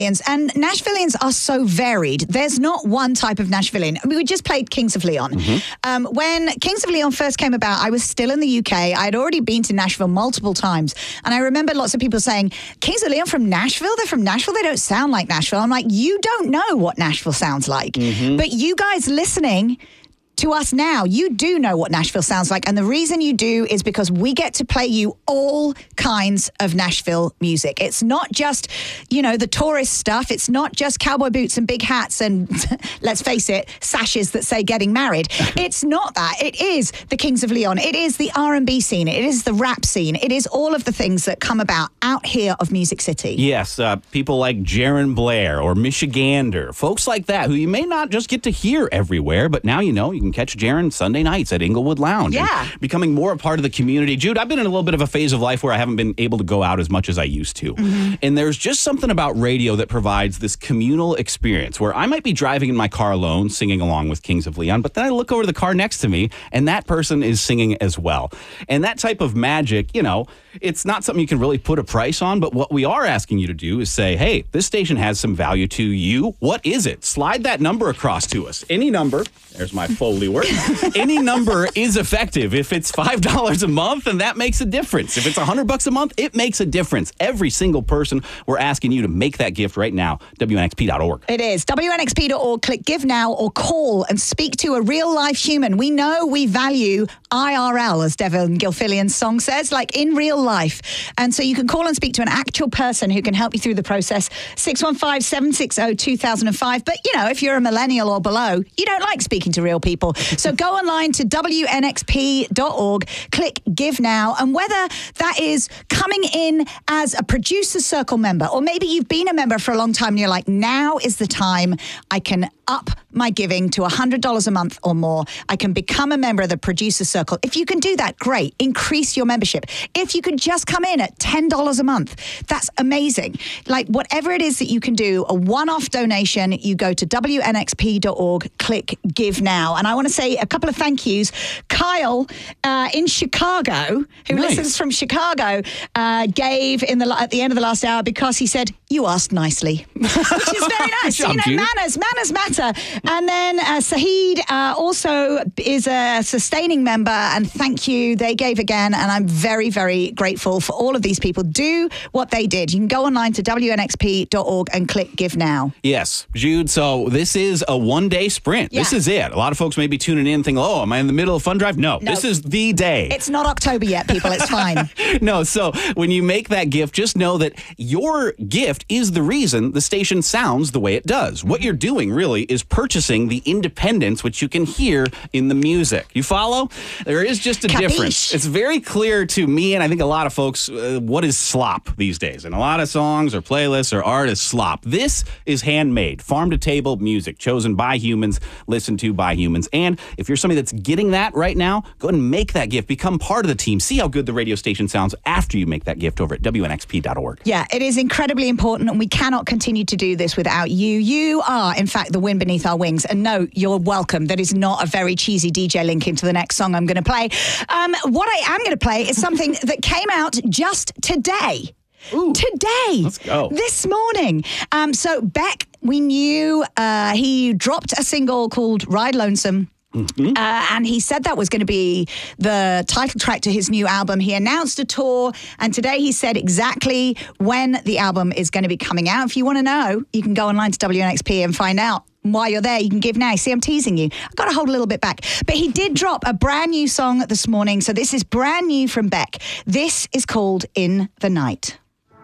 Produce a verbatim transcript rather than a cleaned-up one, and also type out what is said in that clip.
And Nashvillians are so varied. There's not one type of Nashvillian. I mean, we just played Kings of Leon. Mm-hmm. Um, when Kings of Leon first came about, I was still in the U K. I had already been to Nashville multiple times. And I remember lots of people saying, Kings of Leon from Nashville? They're from Nashville? They don't sound like Nashville. I'm like, you don't know what Nashville sounds like. Mm-hmm. But you guys listening to us now, you do know what Nashville sounds like. And the reason you do is because we get to play you all kinds of Nashville music. It's not just, you know, the tourist stuff. It's not just cowboy boots and big hats and, let's face it, sashes that say getting married. It's not that. It is the Kings of Leon. It is the R and B scene. It is the rap scene. It is all of the things that come about out here of Music City. Yes, uh, people like Jaron Blair or Michigander, folks like that who you may not just get to hear everywhere, but now you know you can catch Jaron Sunday nights at Inglewood Lounge. Yeah. Becoming more a part of the community. Jude, I've been in a little bit of a phase of life where I haven't been able to go out as much as I used to. Mm-hmm. And there's just something about radio that provides this communal experience where I might be driving in my car alone, singing along with Kings of Leon, but then I look over to the car next to me and that person is singing as well. And that type of magic, you know, it's not something you can really put a price on, but what we are asking you to do is say, hey, this station has some value to you. What is it? Slide that number across to us. Any number, there's my Foley word, any number is effective. If it's five dollars a month, and that makes a difference. If it's one hundred bucks a month, it makes a difference. Every single person, we're asking you to make that gift right now. W N X P dot org. It is. W N X P dot org. Click Give Now or call and speak to a real-life human. We know we value I R L, as Devin Gilfillian's song says, like in real life. And so you can call and speak to an actual person who can help you through the process. six one five, seven six zero, two thousand five. But, you know, if you're a millennial or below, you don't like speaking to real people. So go online to W N X P dot org, click Give Now, and whether that is coming in as a producer circle member, or maybe you've been a member for a long time and you're like, now is the time I can up my giving to one hundred dollars a month or more. I can become a member of the producer circle. If you can do that, great. Increase your membership. If you can just come in at ten dollars a month, that's amazing. Like whatever it is that you can do, a one-off donation, you go to W N X P dot org, click Give Now. And I want to say a couple of thank yous. Kyle uh, in Chicago, who nice. listens from Chicago, uh, gave in the at the end of the last hour because he said, you asked nicely, which is very nice. job, you know, Jude. manners, manners matter. And then uh, Saheed uh, also is a sustaining member, and thank you. They gave again, and I'm very, very grateful for all of these people. Do what they did. You can go online to W N X P dot org and click Give Now. Yes, Jude, so this is a one-day sprint. Yeah. This is it. A lot of folks may be tuning in thinking, oh, am I in the middle of Fund Drive? No, No. this is the day. It's not October yet, people. It's fine. No, so when you make that gift, just know that your gift is the reason the station sounds the way it does. What you're doing, really, is purchasing the independence which you can hear in the music. You follow? There is just a Capiche. difference. It's very clear to me, and I think a lot of folks, uh, what is slop these days? And a lot of songs or playlists or art is slop. This is handmade, farm-to-table music, chosen by humans, listened to by humans. And if you're somebody that's getting that right now, go ahead and make that gift. Become part of the team. See how good the radio station sounds after you make that gift over at W N X P dot org. Yeah, it is incredibly important, and we cannot continue to do this without you. You are, in fact, the wind beneath our wings. And no, you're welcome. That is not a very cheesy D J link into the next song I'm going to play. Um, what I am going to play is something that came out just today. Ooh, today. Let's go. This morning. Um, so Beck, we knew uh, he dropped a single called Ride Lonesome. Mm-hmm. Uh, and he said that was going to be the title track to his new album. He announced a tour, and today he said exactly when the album is going to be coming out. If you want to know, you can go online to W N X P and find out. While you're there, you can give now. See, I'm teasing you. I've got to hold a little bit back. But he did drop a brand new song this morning. So this is brand new from Beck. This is called In the Night.